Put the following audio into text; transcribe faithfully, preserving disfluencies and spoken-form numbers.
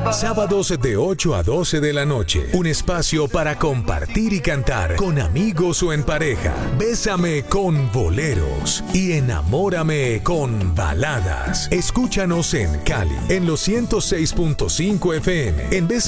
Sábados de ocho a doce de la noche. Un espacio para compartir y cantar con amigos o en pareja. Bésame con boleros y enamórame con baladas. Escúchanos en Cali, en los ciento seis punto cinco F M. En Bésame